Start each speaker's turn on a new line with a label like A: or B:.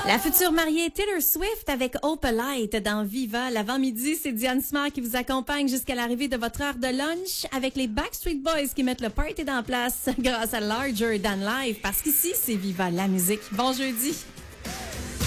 A: La future mariée Taylor Swift avec Opalite dans Viva. L'avant-midi, c'est Diane Smart qui vous accompagne jusqu'à l'arrivée de votre heure de lunch avec les Backstreet Boys qui mettent le party en place grâce à Larger Than Life parce qu'ici, c'est Viva la musique. Bon jeudi!